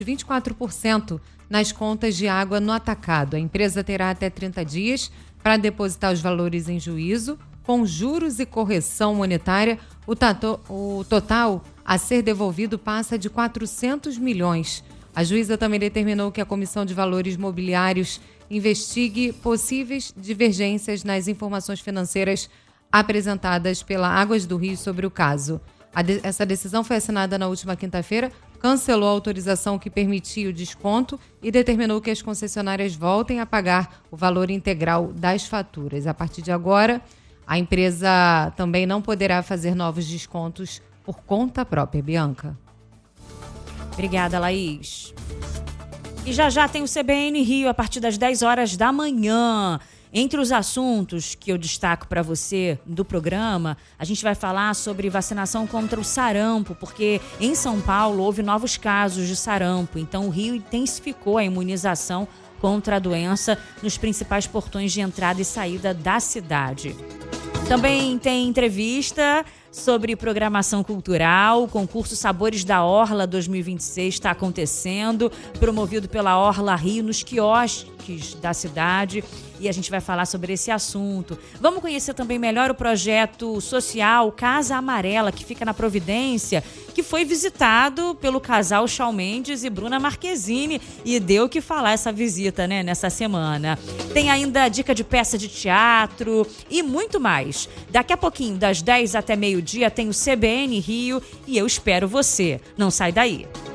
24% nas contas de água no atacado. A empresa terá até 30 dias para depositar os valores em juízo. Com juros e correção monetária, o total a ser devolvido passa de 400 milhões. A juíza também determinou que a Comissão de Valores Mobiliários investigue possíveis divergências nas informações financeiras apresentadas pela Águas do Rio sobre o caso. Essa decisão foi assinada na última quinta-feira, cancelou a autorização que permitia o desconto e determinou que as concessionárias voltem a pagar o valor integral das faturas. A partir de agora, a empresa também não poderá fazer novos descontos por conta própria. Bianca. Obrigada, Laís. E já tem o CBN Rio a partir das 10 horas da manhã. Entre os assuntos que eu destaco para você do programa, a gente vai falar sobre vacinação contra o sarampo, porque em São Paulo houve novos casos de sarampo. Então o Rio intensificou a imunização contra a doença nos principais portões de entrada e saída da cidade. Também tem entrevista sobre programação cultural. O concurso Sabores da Orla 2026 está acontecendo, promovido pela Orla Rio nos quiosques da cidade. E a gente vai falar sobre esse assunto. Vamos conhecer também melhor o projeto social Casa Amarela, que fica na Providência, que foi visitado pelo casal Shawn Mendes e Bruna Marquezine. E deu o que falar essa visita, né, nessa semana. Tem ainda dica de peça de teatro e muito mais. Daqui a pouquinho, das 10 até meio-dia, tem o CBN Rio e eu espero você. Não sai daí.